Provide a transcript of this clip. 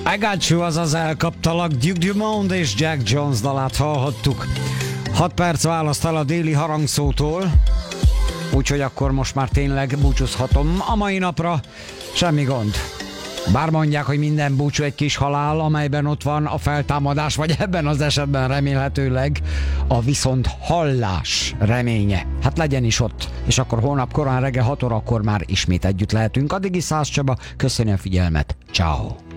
I Got You, azaz elkaptalak. Duke Dumont és Jack Jones dalát hallhattuk. 6 perc választ el a déli harangszótól, úgyhogy akkor most már tényleg búcsúzhatom a mai napra. Semmi gond. Bár mondják, hogy minden búcsú egy kis halál, amelyben ott van a feltámadás, vagy ebben az esetben remélhetőleg a viszont hallás reménye. Hát legyen is ott. És akkor holnap korán reggel 6 órakor már ismét együtt lehetünk. Addig is Szász Csaba, köszönöm a figyelmet. Ciao.